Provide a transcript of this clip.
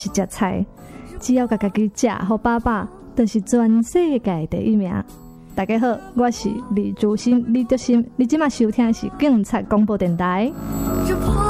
是食菜，只要家己食好饱饱，就是全世界第一名。大家好，我是李竹心，李德心，你今麦收听的是警察广播电台。